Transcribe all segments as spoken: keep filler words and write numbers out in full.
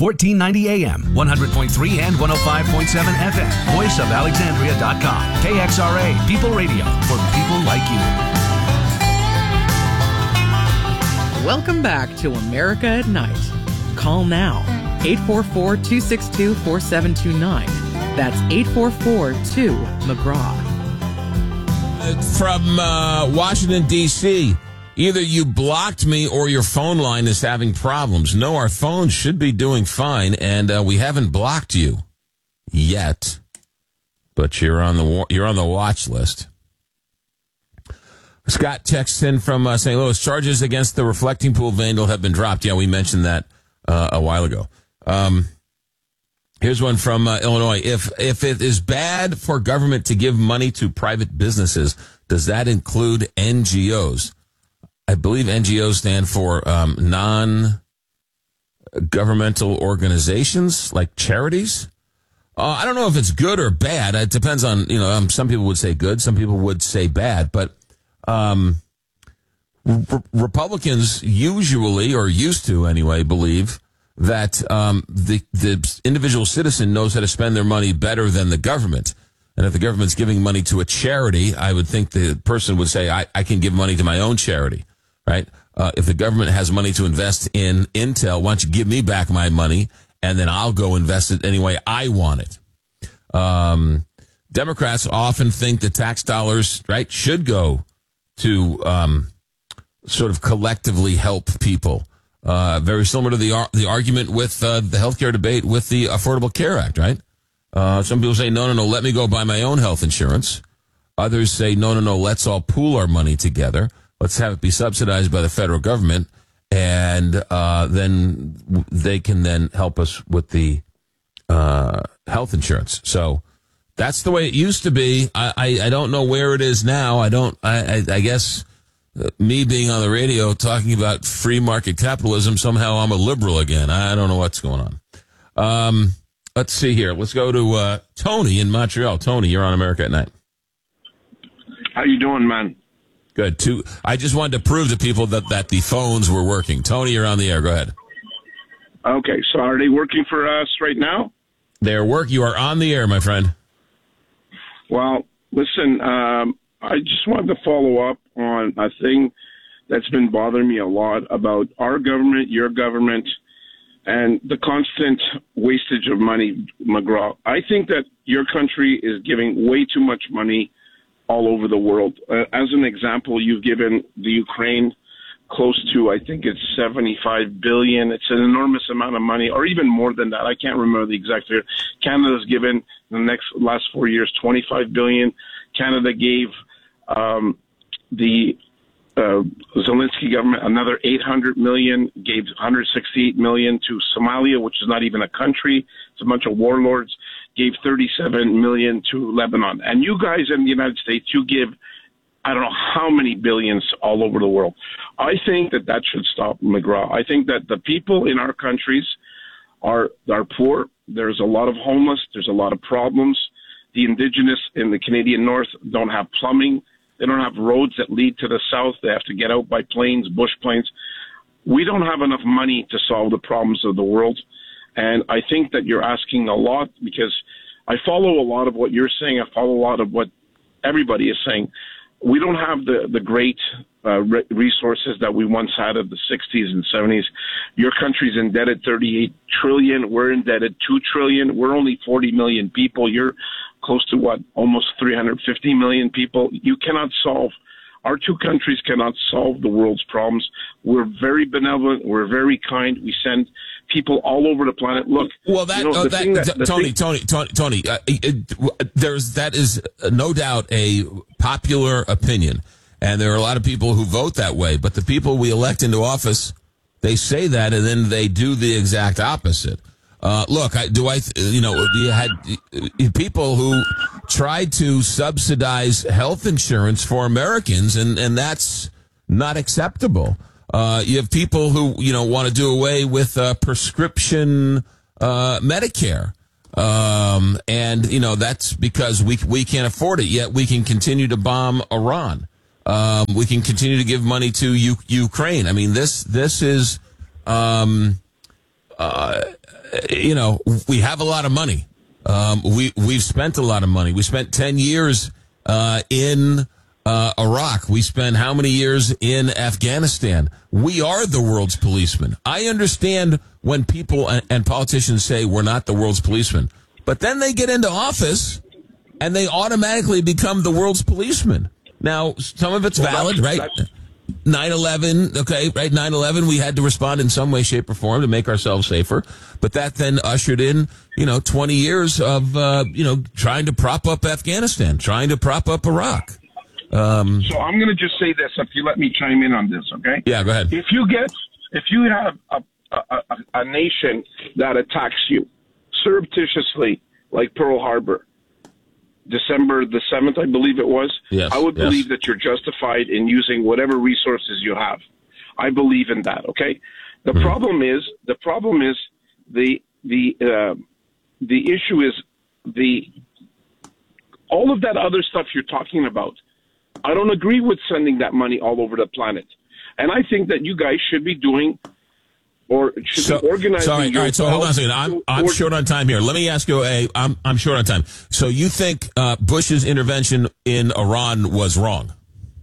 fourteen ninety A M, one hundred point three and one oh five point seven F M. voice of alexandria dot com. K X R A, People Radio, for people like you. Welcome back to America at Night. Call now, eight four four, two six two, four seven two nine. That's eight four four two McGraw. From uh, Washington, D C, either you blocked me or your phone line is having problems. No, our phones should be doing fine, and uh, we haven't blocked you yet, but you're on the you're on the watch list. Scott texts in from uh, Saint Louis. Charges against the reflecting pool vandal have been dropped. Yeah, we mentioned that uh, a while ago. Um, here's one from uh, Illinois. If if it is bad for government to give money to private businesses, does that include N G Os? I believe N G Os stand for um, non-governmental organizations, like charities. Uh, I don't know if it's good or bad. It depends on, you know, um, some people would say good, some people would say bad, but um, re- Republicans usually, or used to anyway, believe that um, the the individual citizen knows how to spend their money better than the government. And if the government's giving money to a charity, I would think the person would say, I, I can give money to my own charity, right? Uh, if the government has money to invest in Intel, why don't you give me back my money, and then I'll go invest it any way I want it. Um, Democrats often think that tax dollars, right, should go to um, sort of collectively help people. Uh, very similar to the ar- the argument with uh, the healthcare debate with the Affordable Care Act, right? Uh, some people say, no, no, no, let me go buy my own health insurance. Others say, no, no, no, let's all pool our money together. Let's have it be subsidized by the federal government, and uh, then they can then help us with the uh, health insurance. So that's the way it used to be. I, I, I don't know where it is now. I don't. I, I, I guess uh, me being on the radio talking about free market capitalism, somehow I'm a liberal again. I don't know what's going on. Um, let's see here. Let's go to uh, Tony in Montreal. Tony, you're on America at Night. How you doing, man? Good. Two. I just wanted to prove to people that, that the phones were working. Tony, you're on the air. Go ahead. Okay, so are they working for us right now? They're work. You are on the air, my friend. Well, listen, um, I just wanted to follow up on a thing that's been bothering me a lot about our government, your government, and the constant wastage of money, McGraw. I think that your country is giving way too much money all over the world. Uh, as an example, you've given the Ukraine close to, I think it's seventy-five billion dollars. It's an enormous amount of money, or even more than that. I can't remember the exact figure. Canada's given the next last four years twenty-five billion dollars. Canada gave um, the uh, Zelensky government another eight hundred million dollars, gave one hundred sixty-eight million dollars to Somalia, which is not even a country. It's a bunch of warlords. Gave thirty-seven million dollars to Lebanon. And you guys in the United States, you give, I don't know how many billions all over the world. I think that that should stop, McGraw. I think that the people in our countries are are poor. There's a lot of homeless. There's a lot of problems. The indigenous in the Canadian North don't have plumbing. They don't have roads that lead to the south. They have to get out by planes, bush planes. We don't have enough money to solve the problems of the world. And I think that you're asking a lot, because I follow a lot of what you're saying. I follow a lot of what everybody is saying. We don't have the, the great uh, re- resources that we once had in the sixties and seventies. Your country's indebted thirty-eight trillion dollars. We're indebted two trillion dollars. We're only forty million people. You're close to, what, almost three hundred fifty million people. You cannot solve Our two countries cannot solve the world's problems. We're very benevolent. We're very kind. We send people all over the planet. Look, well, that, you know, uh, that, that, that Tony, Tony, Tony, Tony, uh, it, there's that is no doubt a popular opinion, and there are a lot of people who vote that way. But the people we elect into office, they say that, and then they do the exact opposite. Uh, look, I, do I, you know, you had people who tried to subsidize health insurance for Americans, and, and that's not acceptable. Uh, you have people who, you know, want to do away with uh, prescription uh, Medicare. Um, and, you know, that's because we we can't afford it, yet we can continue to bomb Iran. Um, we can continue to give money to U- Ukraine. I mean, this, this is... Um, uh, you know, we have a lot of money. Um, we, we've spent a lot of money. We spent ten years uh, in uh, Iraq. We spent how many years in Afghanistan? We are the world's policemen. I understand when people and, and politicians say we're not the world's policemen, but then they get into office and they automatically become the world's policemen. Now, some of it's well, valid, that's, right? That's- nine eleven, okay, right? nine eleven, we had to respond in some way, shape, or form to make ourselves safer. But that then ushered in, you know, twenty years of, uh, you know, trying to prop up Afghanistan, trying to prop up Iraq. Um, so I'm going to just say this, if you let me chime in on this, okay? Yeah, go ahead. If you get, if you have a, a, a, a nation that attacks you surreptitiously, like Pearl Harbor, December the seventh, I believe it was. Yes, I would yes. believe that you're justified in using whatever resources you have. I believe in that. Okay. The mm-hmm. problem is the problem is the the uh, the issue is the all of that other stuff you're talking about. I don't agree with sending that money all over the planet, and I think that you guys should be doing. Or should so, be organizing. Sorry, all right. So hold on a second. I'm I'm short on time here. Let me ask you a. I'm I'm short on time. So you think uh, Bush's intervention in Iran was wrong?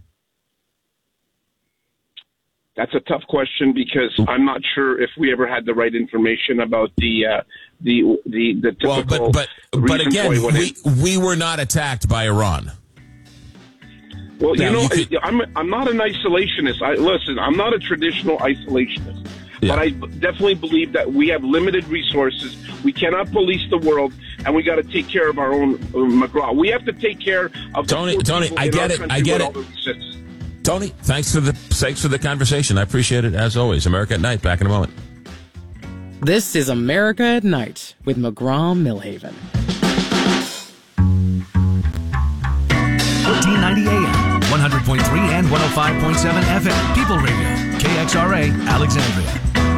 That's a tough question because I'm not sure if we ever had the right information about the uh, the the the typical. Well, but but but again, we we were not attacked by Iran. Well, now, you know, you could, I'm I'm not an isolationist. I listen. I'm not a traditional isolationist. Yeah. But I definitely believe that we have limited resources. We cannot police the world, and we got to take care of our own uh, McGraw. We have to take care of the Tony. Tony, I get it. I get it. Tony, thanks for the thanks for the conversation. I appreciate it as always. America at Night. Back in a moment. This is America at Night with McGraw Millhaven. fourteen ninety A M, one hundred point three and one oh five point seven F M. People Radio, K X R A, Alexandria.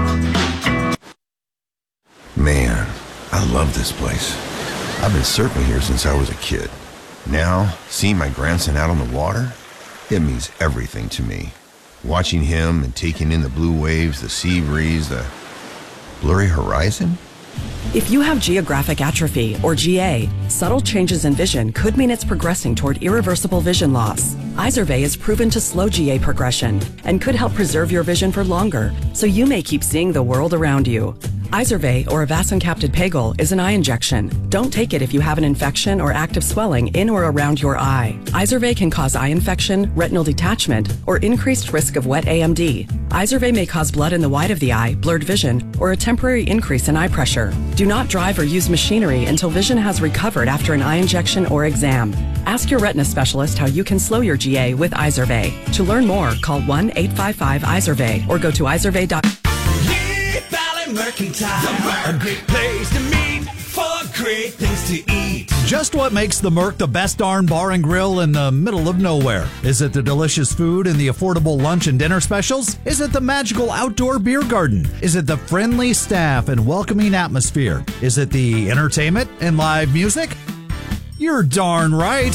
Man, I love this place. I've been surfing here since I was a kid. Now, seeing my grandson out on the water, it means everything to me. Watching him and taking in the blue waves, the sea breeze, the blurry horizon. If you have geographic atrophy, or G A, subtle changes in vision could mean it's progressing toward irreversible vision loss. Izervay is proven to slow G A progression and could help preserve your vision for longer, so you may keep seeing the world around you. Izervay, or avacincaptad pegol, is an eye injection. Don't take it if you have an infection or active swelling in or around your eye. Izervay can cause eye infection, retinal detachment, or increased risk of wet A M D. Izervay may cause blood in the white of the eye, blurred vision, or a temporary increase in eye pressure. Do not drive or use machinery until vision has recovered after an eye injection or exam. Ask your retina specialist how you can slow your G A with Izervay. To learn more, call one eight five five Izervay or go to izervay dot com. Mercantile, a great place to meet for great things to eat. Just what makes the Merc the best darn bar and grill in the middle of nowhere? Is it the delicious food and the affordable lunch and dinner specials? Is it the magical outdoor beer garden? Is it the friendly staff and welcoming atmosphere? Is it the entertainment and live music? You're darn right.